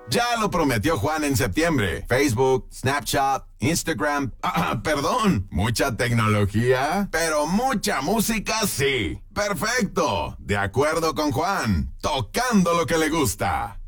Ya lo prometió Juan en septiembre. Facebook, Snapchat, Instagram. Perdón. Mucha tecnología, pero mucha música sí. Perfecto. De acuerdo con Juan. Tocando lo que le gusta.